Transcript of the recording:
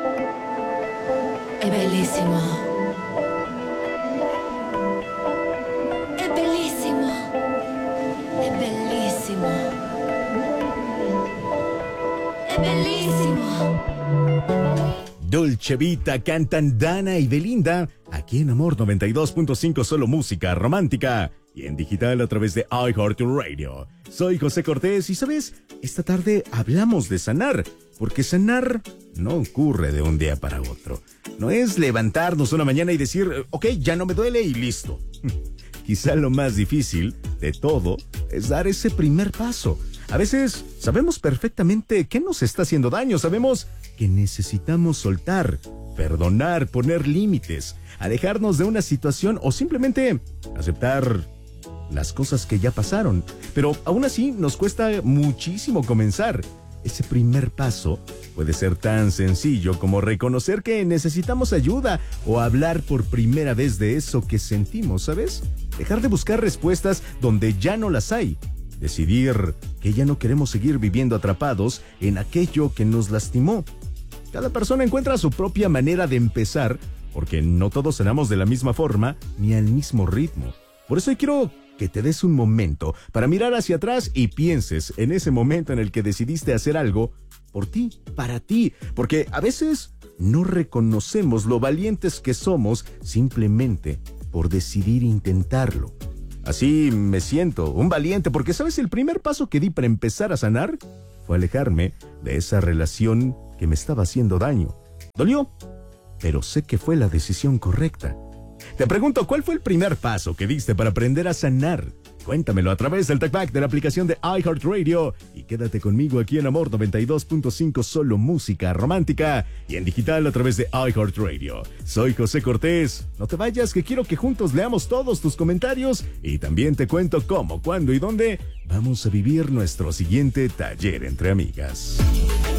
È bellissimo. È bellissimo. È bellissimo. È bellissimo. Dolce Vita cantan Dana y Belinda, aquí en Amor 92.5, solo música romántica y en digital a través de iHeartRadio. Soy José Cortés y, ¿sabes? Esta tarde hablamos de sanar, porque sanar no ocurre de un día para otro. No es levantarnos una mañana y decir, ok, ya no me duele y listo. Quizá lo más difícil de todo es dar ese primer paso. A veces sabemos perfectamente qué nos está haciendo daño, sabemos que necesitamos soltar, perdonar, poner límites, alejarnos de una situación o simplemente aceptar las cosas que ya pasaron. Pero aún así nos cuesta muchísimo comenzar. Ese primer paso puede ser tan sencillo como reconocer que necesitamos ayuda o hablar por primera vez de eso que sentimos, ¿sabes? Dejar de buscar respuestas donde ya no las hay. Decidir que ya no queremos seguir viviendo atrapados en aquello que nos lastimó. Cada persona encuentra su propia manera de empezar, porque no todos cenamos de la misma forma ni al mismo ritmo. Por eso hoy quiero que te des un momento para mirar hacia atrás y pienses en ese momento en el que decidiste hacer algo por ti, para ti, porque a veces no reconocemos lo valientes que somos simplemente por decidir intentarlo. Así me siento, un valiente, porque ¿sabes? El primer paso que di para empezar a sanar fue alejarme de esa relación que me estaba haciendo daño. Dolió, pero sé que fue la decisión correcta. Te pregunto, ¿cuál fue el primer paso que diste para aprender a sanar? Cuéntamelo a través del TalkBack de la aplicación de iHeartRadio y quédate conmigo aquí en Amor 92.5, solo música romántica y en digital a través de iHeartRadio. Soy José Cortés. No te vayas, que quiero que juntos leamos todos tus comentarios y también te cuento cómo, cuándo y dónde vamos a vivir nuestro siguiente taller entre amigas.